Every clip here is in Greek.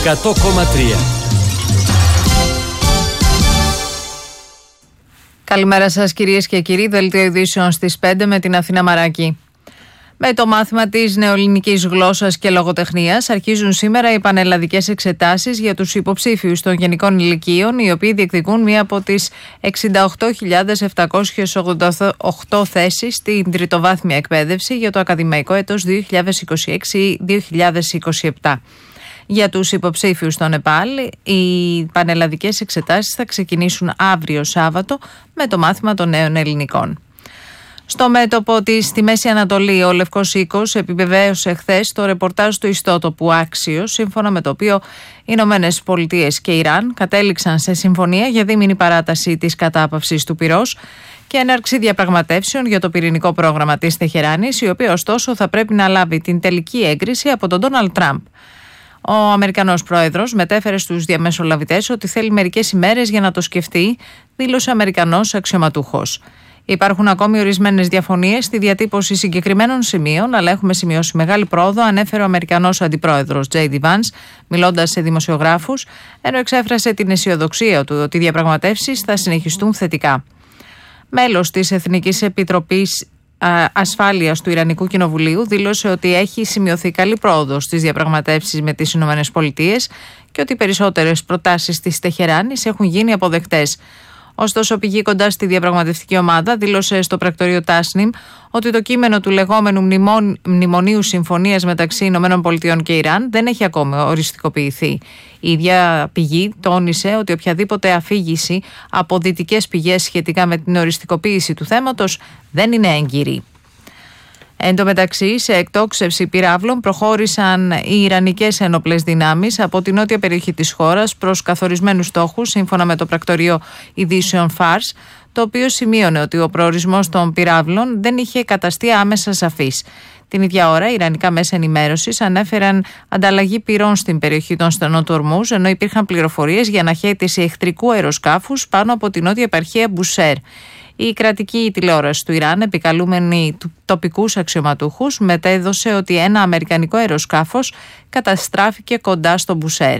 100,3. Καλημέρα σας κυρίες και κύριοι, δελτίο ειδήσεων στις 5 με την Αθήνα Μαράκη. Με το μάθημα της νεοελληνικής γλώσσας και λογοτεχνίας αρχίζουν σήμερα οι πανελλαδικές εξετάσεις για τους υποψήφιους των γενικών ηλικίων, οι οποίοι διεκδικούν μία από τις 68.788 θέσεις στην τριτοβάθμια εκπαίδευση για το ακαδημαϊκό έτος 2026-2027. Για τους υποψήφιους των ΕΠΑΛ, οι πανελλαδικές εξετάσεις θα ξεκινήσουν αύριο Σάββατο με το μάθημα των νέων ελληνικών. Στο μέτωπο της στη Μέση Ανατολή, ο Λευκός Οίκος επιβεβαίωσε χθες το ρεπορτάζ του ιστότοπου Άξιος, σύμφωνα με το οποίο οι Ηνωμένες Πολιτείες και Ιράν κατέληξαν σε συμφωνία για δίμηνη παράταση της κατάπαυσης του πυρός και έναρξη διαπραγματεύσεων για το πυρηνικό πρόγραμμα της Τεχεράνης, η οποία ωστόσο θα πρέπει να λάβει την τελική έγκριση από τον Ντόναλντ Τραμπ. Ο Αμερικανός πρόεδρος μετέφερε στους διαμεσολαβητές ότι θέλει μερικές ημέρες για να το σκεφτεί, δήλωσε Αμερικανός αξιωματούχος. Υπάρχουν ακόμη ορισμένες διαφωνίες στη διατύπωση συγκεκριμένων σημείων, αλλά έχουμε σημειώσει μεγάλη πρόοδο, ανέφερε ο Αμερικανός αντιπρόεδρος J.D. Vance, μιλώντας σε δημοσιογράφους, ενώ εξέφρασε την αισιοδοξία του ότι οι διαπραγματεύσεις θα συνεχιστούν θετικά. Μέλος της Εθνικής Επιτροπής Ασφάλειας του Ιρανικού Κοινοβουλίου δήλωσε ότι έχει σημειωθεί καλή πρόοδος στις διαπραγματεύσεις με τις Ηνωμένες Πολιτείες και ότι οι περισσότερες προτάσεις της Τεχεράνης έχουν γίνει αποδεκτές. Ωστόσο, πηγή κοντά στη διαπραγματευτική ομάδα δήλωσε στο πρακτορείο Τάσνιμ ότι το κείμενο του λεγόμενου μνημονίου συμφωνίας μεταξύ ΗΠΑ και Ιράν δεν έχει ακόμη οριστικοποιηθεί. Η ίδια πηγή τόνισε ότι οποιαδήποτε αφήγηση από δυτικές πηγές σχετικά με την οριστικοποίηση του θέματος δεν είναι έγκυρη. Εν τω μεταξύ, σε εκτόξευση πυράβλων προχώρησαν οι Ιρανικές ένοπλες δυνάμεις από την νότια περιοχή της χώρας προς καθορισμένους στόχους, σύμφωνα με το πρακτορείο ειδήσεων Fars, το οποίο σημείωνε ότι ο προορισμός των πυράβλων δεν είχε καταστεί άμεσα σαφής. Την ίδια ώρα, οι Ιρανικά μέσα ενημέρωσης ανέφεραν ανταλλαγή πυρών στην περιοχή των στενών του Ορμούζ, ενώ υπήρχαν πληροφορίες για αναχέτηση εχθρικού αεροσκάφους πάνω από την νότια επαρχία Μπουσέρ. Η κρατική τηλεόραση του Ιράν, επικαλούμενη τοπικούς αξιωματούχους, μετέδωσε ότι ένα αμερικανικό αεροσκάφος καταστράφηκε κοντά στο Μπουσέρ.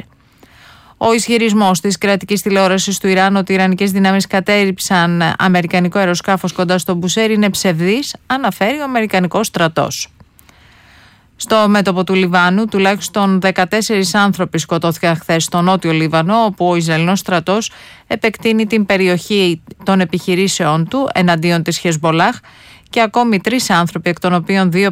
Ο ισχυρισμός της κρατικής τηλεόρασης του Ιράν ότι οι Ιρανικές δυνάμεις κατέριψαν αμερικανικό αεροσκάφος κοντά στο Μπουσέρ είναι ψευδής, αναφέρει ο Αμερικανικός στρατός. Στο μέτωπο του Λιβάνου, τουλάχιστον 14 άνθρωποι σκοτώθηκαν χθες στο νότιο Λίβανο, όπου ο Ισραηλινός στρατός επεκτείνει την περιοχή των επιχειρήσεών του εναντίον της Χεσμολάχ και ακόμη 3 άνθρωποι, εκ των οποίων 2